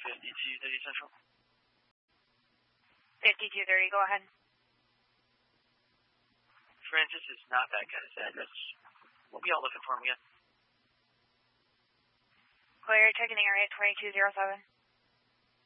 5230 Central. 5230, go ahead. Francis is not that guy's address. What were y'all looking for him again? Clear, checking the area 2207.